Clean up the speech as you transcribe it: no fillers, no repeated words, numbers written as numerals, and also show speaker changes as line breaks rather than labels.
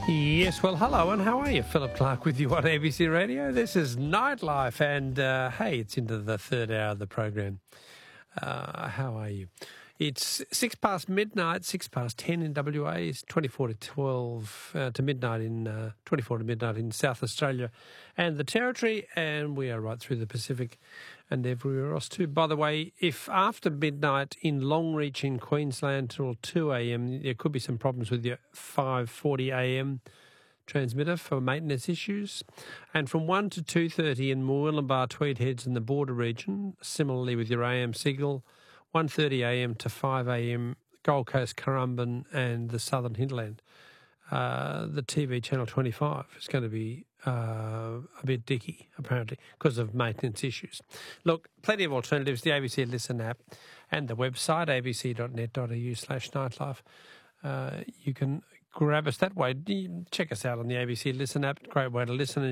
Yes, well, hello, and how are you? Philip Clark with you on ABC Radio. This is Nightlife, and hey, it's into the third hour of the program. How are you? It's 6 past midnight, 6 past 10 in WA, it's 24 to 12 to midnight in 24 to midnight in South Australia and the Territory, and we are right through the Pacific and everywhere else too. By the way, if after midnight in Longreach in Queensland till 2 a.m, there could be some problems with your 5:40 a.m. transmitter for maintenance issues, and from 1 to 2:30 in Murwillumbah, Tweed Heads in the border region, similarly with your AM signal, 1:30 a.m. to 5 a.m, Gold Coast, Currumbin and the Southern Hinterland. The TV Channel 25 is going to be a bit dicky, apparently, because of maintenance issues. Look, plenty of alternatives, the ABC Listen app and the website, abc.net.au/nightlife. You can grab us that way. Check us out on the ABC Listen app, great way to listen.